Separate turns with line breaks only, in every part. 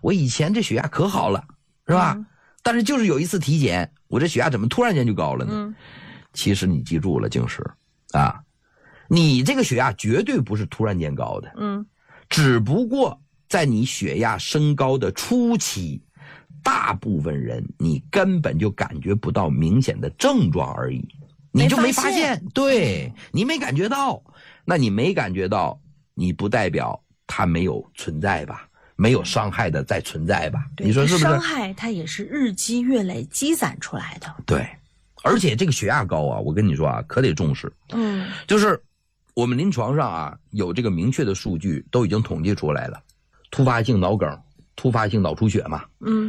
我以前这血压可好了，是吧？但是就是有一次体检，我这血压怎么突然间就高了呢？其实你记住了，静时啊，你这个血压绝对不是突然间高的，只不过在你血压升高的初期，大部分人你根本就感觉不到明显的症状而已，你就没发现，对，你没感觉到，那你没感觉到，你不代表它没有存在吧？没有伤害的在存在吧？你说是不是？
伤害它也是日积月累积攒出来的。
对，而且这个血压高啊，我跟你说啊，可得重视。就是我们临床上啊有这个明确的数据，都已经统计出来了。突发性脑梗、突发性脑出血嘛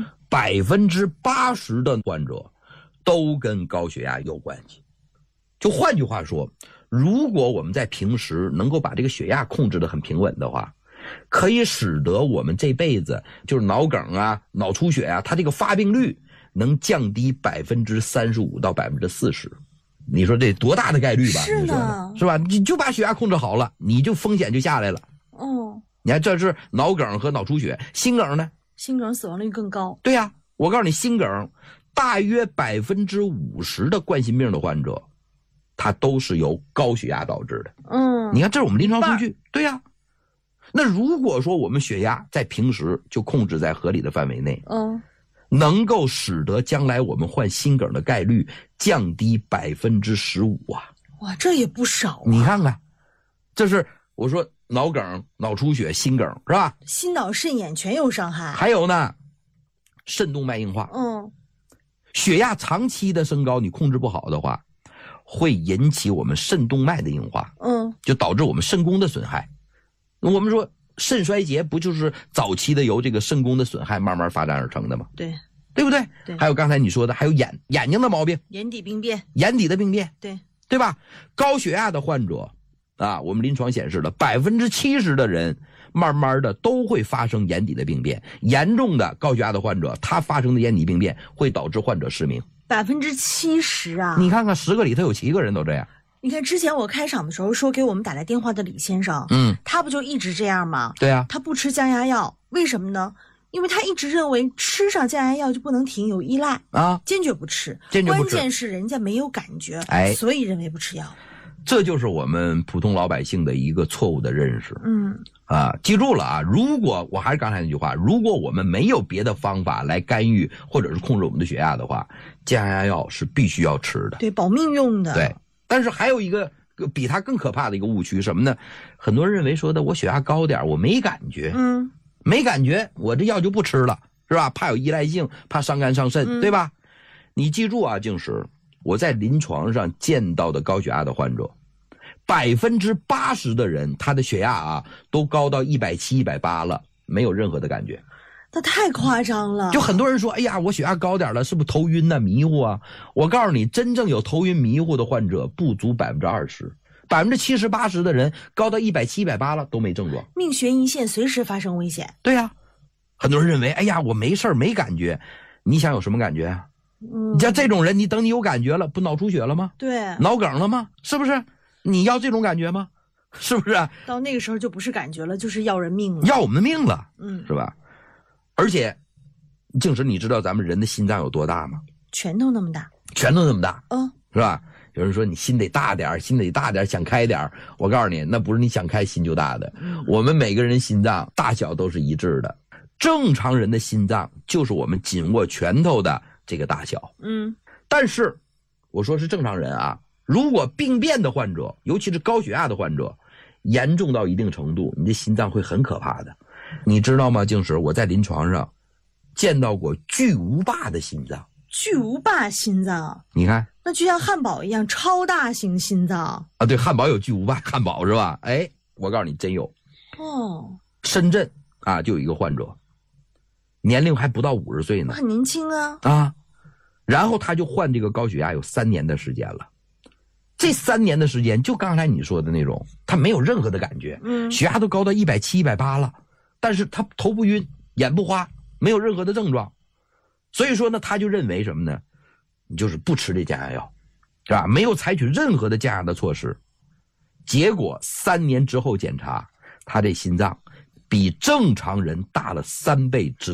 ，80%的患者都跟高血压有关系。就换句话说，如果我们在平时能够把这个血压控制得很平稳的话，可以使得我们这辈子就是脑梗啊、脑出血啊，它这个发病率能降低35%到40%。你说这多大的概率吧？
是呢，
是吧？你就把血压控制好了，你就风险就下来了。你看这是脑梗和脑出血，心梗呢？
心梗死亡率更高。
对呀，我告诉你，心梗大约50%的冠心病的患者，它都是由高血压导致的。你看这是我们临床数据。对呀。那如果说我们血压在平时就控制在合理的范围内，能够使得将来我们患心梗的概率降低15%啊！
哇，这也不少啊！
你看看，这是我说脑梗、脑出血、心梗是吧？
心脑肾眼全有伤害。
还有呢，肾动脉硬化。血压长期的升高，你控制不好的话，会引起我们肾动脉的硬化。就导致我们肾功的损害。我们说肾衰竭不就是早期的由这个肾功的损害慢慢发展而成的吗？对不对？
对。
还有刚才你说的，还有眼睛的毛病，
眼底病变，
眼底的病变，
对
吧？高血压的患者啊，我们临床显示了70%的人慢慢的都会发生眼底的病变，严重的高血压的患者，他发生的眼底病变会导致患者失明。
70%啊！
你看看10个里头有7个人都这样。
你看之前我开场的时候说给我们打来电话的李先生，他不就一直这样吗？
对啊，
他不吃降压药，为什么呢？因为他一直认为吃上降压药就不能停，有依赖啊，坚决不吃。关键是人家没有感觉，所以认为不吃药。
这就是我们普通老百姓的一个错误的认识。记住了啊！如果我还是刚才那句话，如果我们没有别的方法来干预或者是控制我们的血压的话，降压药是必须要吃的。
对，保命用的。
对。但是还有一个比它更可怕的一个误区什么呢？很多人认为说的我血压高点我没感觉，没感觉我这药就不吃了，是吧？怕有依赖性，怕伤肝伤肾，对吧？你记住啊，静时我在临床上见到的高血压的患者，80%的人他的血压啊都高到170、180了，没有任何的感觉。
那太夸张了。
就很多人说，哎呀，我血压高点了，是不是头晕啊、迷糊啊？我告诉你，真正有头晕迷糊的患者不足20%，70%、80%的人高到170、180了都没症状，
命悬一线，随时发生危险。
对呀，很多人认为，哎呀，我没事没感觉，你想有什么感觉啊？你像这种人，你等你有感觉了，不脑出血了吗？
对，
脑梗了吗？是不是？你要这种感觉吗？是不是？
到那个时候就不是感觉了，就是要人命了，
要我们的命了，是吧？而且，静时，你知道咱们人的心脏有多大吗？
拳头那么大，
是吧？有人说你心得大点，想开点。我告诉你，那不是你想开心就大的。我们每个人心脏大小都是一致的，正常人的心脏就是我们紧握拳头的这个大小。但是我说是正常人啊，如果病变的患者，尤其是高血压的患者，严重到一定程度，你的心脏会很可怕的。你知道吗？静时，我在临床上见到过巨无霸的心脏。
巨无霸心脏，
你看，
那就像汉堡一样超大型心脏
啊！对，汉堡有巨无霸汉堡是吧？哎，我告诉你，真有。深圳啊，就有一个患者，年龄还不到50岁呢，
很年轻啊。
然后他就患这个高血压有3年的时间了。这3年的时间，就刚才你说的那种，他没有任何的感觉，血压都高到170、180了，但是他头不晕，眼不花，没有任何的症状。所以说呢，他就认为什么呢？你就是不吃这降压药，是吧？没有采取任何的降压的措施。结果3年之后检查，他这心脏比正常人大了3倍之